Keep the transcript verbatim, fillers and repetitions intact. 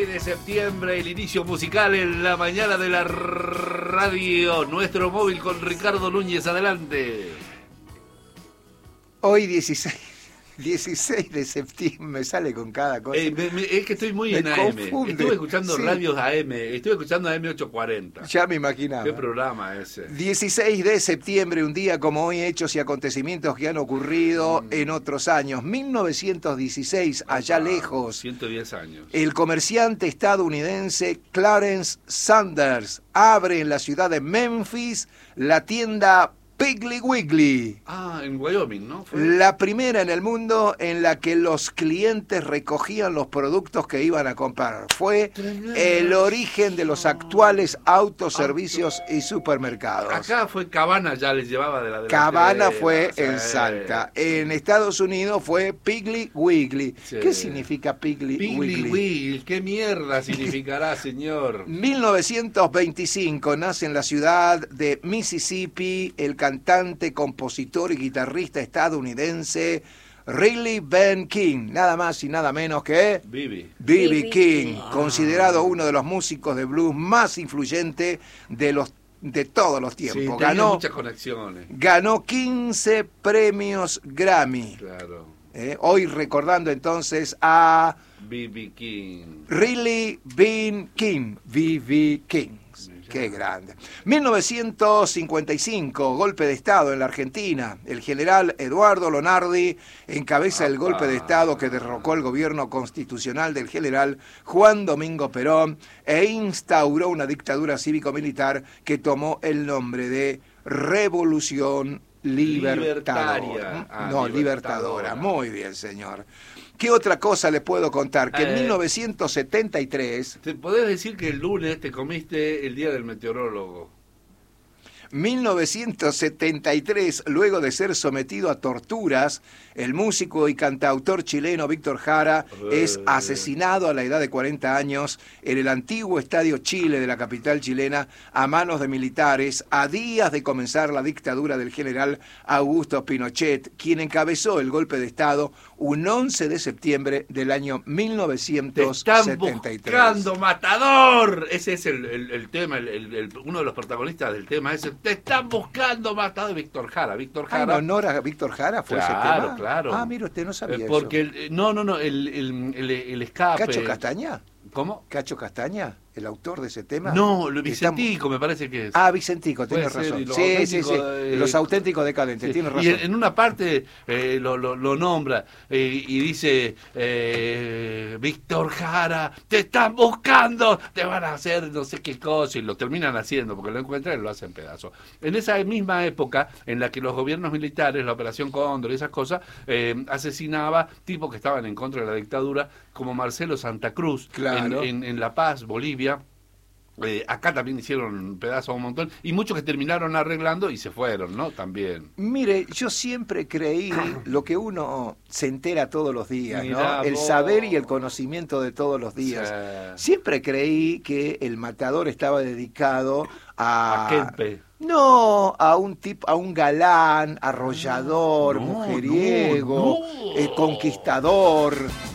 De septiembre, el inicio musical en la mañana de la radio. Nuestro móvil con Ricardo Núñez, adelante. Hoy dieciséis, dieciséis de septiembre, me sale con cada cosa. Eh, me, me, es que estoy muy me en A M. confunde. Estuve escuchando Sí. radios A M. Estuve escuchando A M ochocientos cuarenta. Ya me imaginaba. ¿Qué programa ese? dieciséis de septiembre, un día como hoy, hechos y acontecimientos que han ocurrido Mm. en otros años. mil novecientos dieciséis, allá Ah, lejos. ciento diez años. El comerciante estadounidense Clarence Sanders abre en la ciudad de Memphis la tienda Piggly Wiggly. Ah, en Wyoming, ¿no? ¿Fue? La primera en el mundo en la que los clientes recogían los productos que iban a comprar. Fue Tremendo. el origen de los actuales autoservicios y supermercados. Acá fue Cabana, ya les llevaba de la delantera. Cabana fue Sí. en Salta. En Estados Unidos fue Piggly Wiggly. Sí. ¿Qué significa Piggly, Piggly Wiggly? Wiggly, ¿qué mierda significará, señor? mil novecientos veinticinco nace en la ciudad de Mississippi el cantante, compositor y guitarrista estadounidense Riley Ben King, nada más y nada menos que Bibi. B B King. King, Ah. considerado uno de los músicos de blues más influyentes de los de todos los Sí, tiempos. tenía ganó, muchas conexiones. ganó quince premios Grammy. Claro. Eh, hoy recordando entonces a B B King. Riley Ben King, B B King. Qué grande. mil novecientos cincuenta y cinco, golpe de Estado en la Argentina. El general Eduardo Lonardi encabeza el golpe de Estado que derrocó el gobierno constitucional del general Juan Domingo Perón e instauró una dictadura cívico-militar que tomó el nombre de Revolución Libertadora. Libertaria. Ah, no, libertadora. libertadora. Muy bien, señor. ¿Qué otra cosa le puedo contar? Que en Eh. mil novecientos setenta y tres... ¿Te podés decir que el lunes te comiste el día del meteorólogo? mil novecientos setenta y tres, luego de ser sometido a torturas, el músico y cantautor chileno Víctor Jara es asesinado a la edad de cuarenta años en el antiguo Estadio Chile de la capital chilena a manos de militares a días de comenzar la dictadura del general Augusto Pinochet, quien encabezó el golpe de Estado un once de septiembre del año mil ¡Te novecientos están setenta y tres. buscando, matador! Ese es el, el, el tema, el, el, el, uno de los protagonistas del tema. Es el, te están buscando, matador. Víctor Jara. Víctor Ah, en Jara. honor a Víctor Jara fue Claro, ese tema. claro. Ah, mire, usted no sabía Eh, eso. porque el, no, no, no, el, el, el, el escape. ¿Cacho Castaña? ¿Cómo? ¿Cacho Castaña? ¿El autor de ese tema? No, lo Está- Vicentico me parece que es. Ah, Vicentico, Puede tiene ser, razón. y los Sí, sí, auténticos, sí. eh, Los auténticos decadentes, Sí, tiene razón. y en, en una parte eh, lo, lo, lo nombra eh, y dice, eh, Víctor Jara, te están buscando, te van a hacer no sé qué cosa, y lo terminan haciendo, porque lo encuentran y lo hacen pedazos. En esa misma época, en la que los gobiernos militares, la Operación Cóndor y esas cosas, eh, asesinaba tipos que estaban en contra de la dictadura, como Marcelo Santa Cruz, Claro. en, en, en La Paz, Bolivia. Eh, acá también hicieron pedazos un montón, y muchos que terminaron arreglando y se fueron, ¿no? También. Mire, yo siempre creí lo que uno se entera todos los días, Mirá ¿no? El vos. saber y el conocimiento de todos los días. Sí. Siempre creí que el matador estaba dedicado a... A Kempe. No, a un tipo, a un galán, arrollador, No, mujeriego, no, no. eh, conquistador.